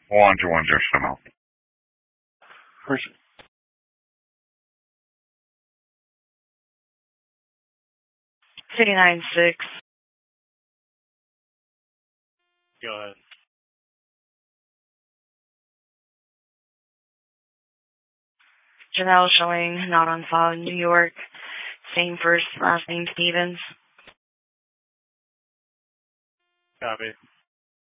121 Jefferson. Person. 296. Go ahead. Janelle showing not on file in New York. Same first, last name Stevens. Copy.